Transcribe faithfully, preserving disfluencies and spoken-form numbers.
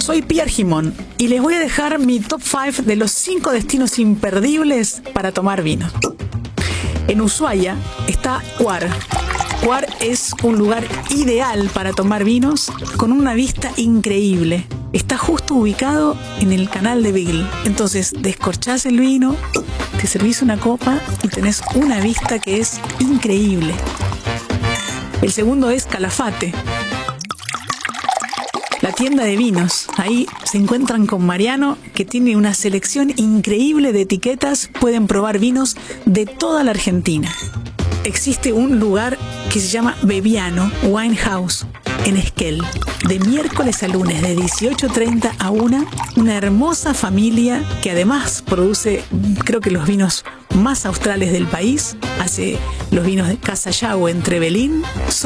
Soy Pia Argimón y les voy a dejar mi top cinco de los cinco destinos imperdibles para tomar vino. En Ushuaia está Cuar. Cuar es un lugar ideal para tomar vinos con una vista increíble. Está justo ubicado en el canal de Beagle. Entonces descorchás el vino, te servís una copa y tenés una vista que es increíble. El segundo es Calafate, la tienda de vinos. Ahí se encuentran con Mariano, que tiene una selección increíble de etiquetas. Pueden probar vinos de toda la Argentina. Existe un lugar que se llama Bebiano Wine House en Esquel. De miércoles a lunes, de dieciocho treinta a una, una hermosa familia que además produce, creo que los vinos más australes del país. Hace los vinos de Casa Yago en Trevelin.